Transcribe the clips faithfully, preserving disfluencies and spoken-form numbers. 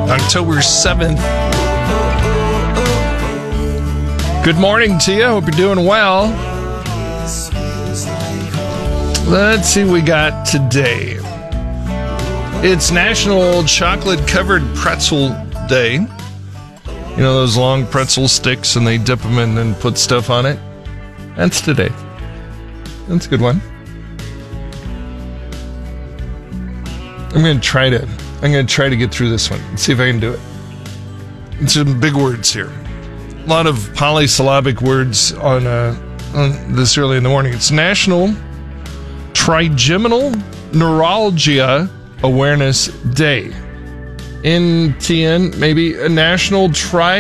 October seventh. Good morning to you. Hope you're doing well. Let's see what we got today. It's National Chocolate Covered Pretzel Day. You know those long pretzel sticks and they dip them in and put stuff on it? That's today. That's a good one. I'm going to try to I'm going to try to get through this one and see if I can do it. It's some big words here. A lot of polysyllabic words on, uh, on this early in the morning. It's National Trigeminal Neuralgia Awareness Day. N T N, maybe a National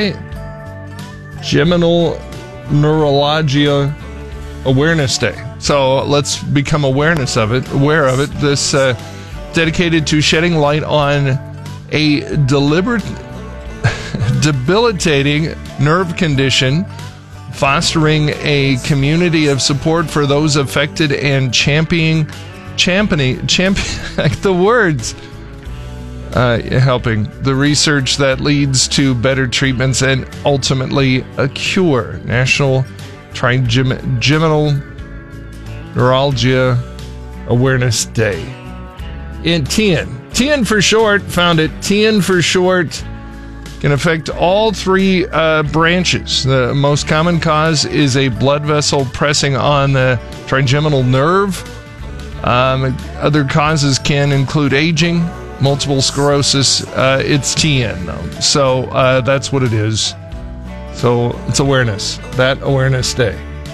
Trigeminal Neuralgia Awareness Day. So let's become awareness of it, aware of it. This uh, dedicated to shedding light on a deliberate, debilitating nerve condition, fostering a community of support for those affected, and championing, championing, champion, the words, uh, helping the research that leads to better treatments and ultimately a cure. National Trigeminal Neuralgia Awareness Day. In T N. T N for short, found it. T N for short can affect all three uh, branches. The most common cause is a blood vessel pressing on the trigeminal nerve. Um, other causes can include aging, multiple sclerosis. Uh, it's T N, though. So uh, that's what it is. So it's awareness. That awareness day.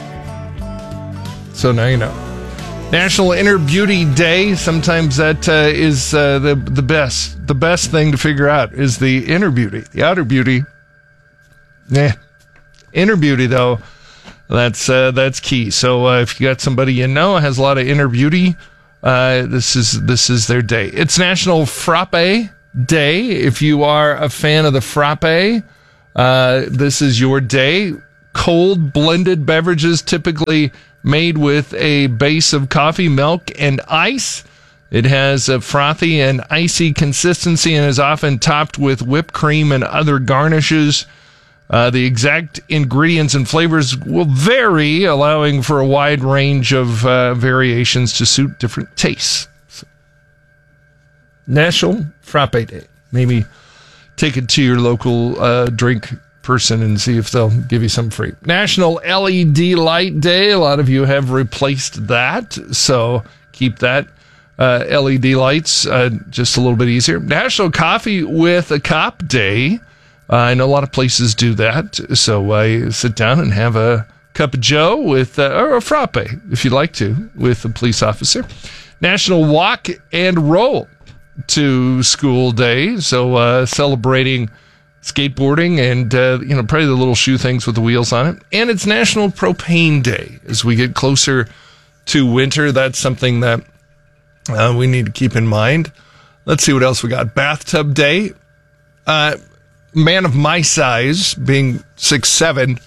So now you know. National Inner Beauty Day. Sometimes that uh, is uh, the the best. The best thing to figure out is the inner beauty. The outer beauty, nah. Inner beauty, though, that's uh, that's key. So uh, if you got somebody you know has a lot of inner beauty, uh, this is this is their day. It's National Frappe Day. If you are a fan of the frappe, uh, this is your day. Cold blended beverages, typically made with a base of coffee, milk, and ice. It has a frothy and icy consistency and is often topped with whipped cream and other garnishes. Uh, the exact ingredients and flavors will vary, allowing for a wide range of uh, variations to suit different tastes. So, National Frappe Day. Maybe take it to your local uh, drink person and see if they'll give you some free. National L E D Light Day. A lot of you have replaced that, so keep that uh, L E D lights uh, just a little bit easier. National Coffee with a Cop Day. Uh, I know a lot of places do that, so I uh, sit down and have a cup of joe with, uh, or a frappe, if you'd like to, with a police officer. National Walk and Roll to School Day, so uh, celebrating skateboarding and, uh, you know, probably the little shoe things with the wheels on it. And it's National Propane Day. As we get closer to winter, that's something that uh, we need to keep in mind. Let's see what else we got. Bathtub Day. Uh, man of my size, being six seven,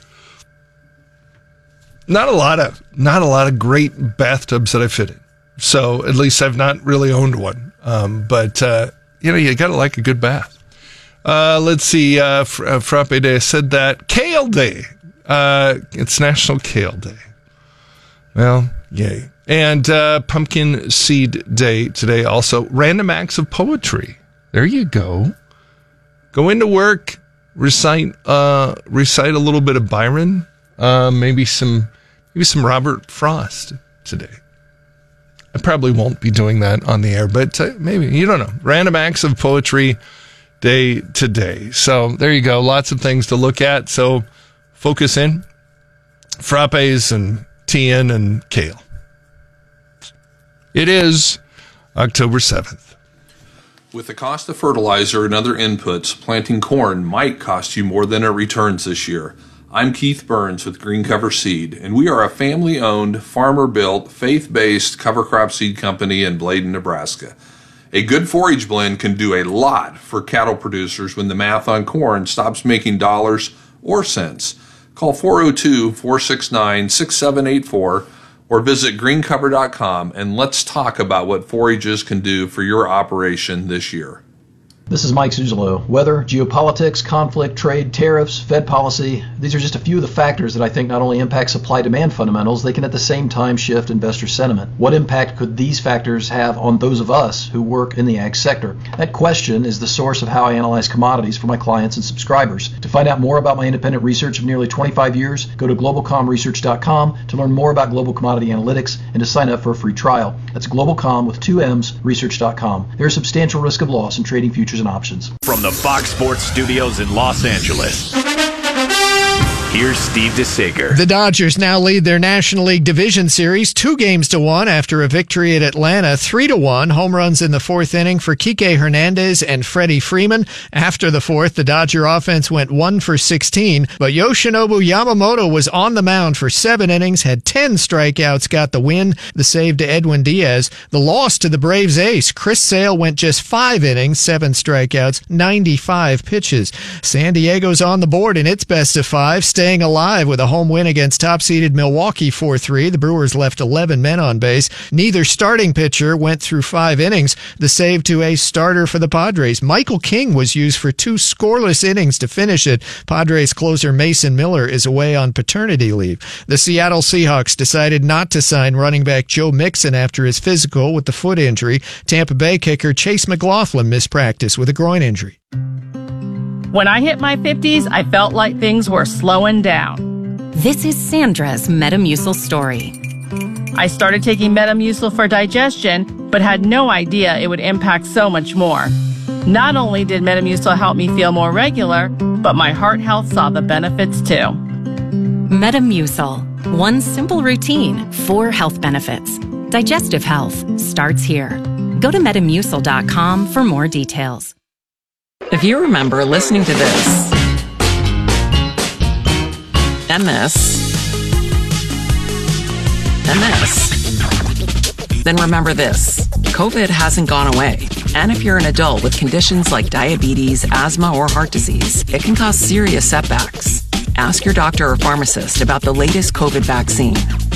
not a lot of, not a lot of great bathtubs that I fit in. So at least I've not really owned one. Um, but, uh, you know, you got to like a good bath. Uh, let's see, uh, Fr- uh, Frappe Day, I said that. Kale Day. Uh, it's National Kale Day. Well, yay. And uh, Pumpkin Seed Day today also. Random Acts of Poetry. There you go. Go into work, recite uh, recite a little bit of Byron, uh, maybe some maybe some Robert Frost today. I probably won't be doing that on the air, but uh, maybe, you don't know. Random Acts of Poetry Day today. So there you go. Lots of things to look at. So focus in. Frappes and T N and kale. It is October seventh. With the cost of fertilizer and other inputs, planting corn might cost you more than it returns this year. I'm Keith Burns with Green Cover Seed, and we are a family-owned, farmer-built, faith-based cover crop seed company in Bladen, Nebraska. A good forage blend can do a lot for cattle producers when the math on corn stops making dollars or cents. Call four oh two, four six nine, six seven eight four or visit green cover dot com and let's talk about what forages can do for your operation this year. This is Mike Zuzolo. Weather, geopolitics, conflict, trade, tariffs, Fed policy, these are just a few of the factors that I think not only impact supply-demand fundamentals, they can at the same time shift investor sentiment. What impact could these factors have on those of us who work in the ag sector? That question is the source of how I analyze commodities for my clients and subscribers. To find out more about my independent research of nearly twenty-five years, go to global com research dot com to learn more about global commodity analytics and to sign up for a free trial. That's GlobalCom with two M's, research dot com. There is substantial risk of loss in trading futures and options. From the Fox Sports Studios in Los Angeles, here's Steve DeSager. The Dodgers now lead their National League Division Series two games to one after a victory at Atlanta, three to one. Home runs in the fourth inning for Kike Hernandez and Freddie Freeman. After the fourth, the Dodger offense went one for sixteen, but Yoshinobu Yamamoto was on the mound for seven innings, had ten strikeouts, got the win, the save to Edwin Diaz. The loss to the Braves ace, Chris Sale, went just five innings, seven strikeouts, ninety-five pitches. San Diego's on the board in its best of five, staying alive with a home win against top-seeded Milwaukee four three. The Brewers left eleven men on base. Neither starting pitcher went through five innings. The save to a starter for the Padres, Michael King, was used for two scoreless innings to finish it. Padres closer Mason Miller is away on paternity leave. The Seattle Seahawks decided not to sign running back Joe Mixon after his physical with the foot injury. Tampa Bay kicker Chase McLaughlin missed practice with a groin injury. When I hit my fifties, I felt like things were slowing down. This is Sandra's Metamucil story. I started taking Metamucil for digestion, but had no idea it would impact so much more. Not only did Metamucil help me feel more regular, but my heart health saw the benefits too. Metamucil. One simple routine, four health benefits. Digestive health starts here. Go to metamucil dot com for more details. If you remember listening to this, and this, and this, then remember this. COVID hasn't gone away. And if you're an adult with conditions like diabetes, asthma, or heart disease, it can cause serious setbacks. Ask your doctor or pharmacist about the latest COVID vaccine.